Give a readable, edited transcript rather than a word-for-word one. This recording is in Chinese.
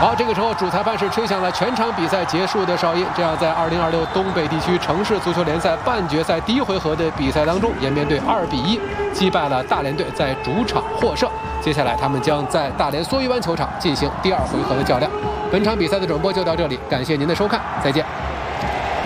好，这个时候主裁判是吹响了全场比赛结束的哨音。这样，在2026东北地区城市足球联赛半决赛第1回合的比赛当中，延边队2比1击败了大连队，在主场获胜。接下来，他们将在大连蓑衣湾球场进行第2回合的较量。本场比赛的转播就到这里，感谢您的收看，再见。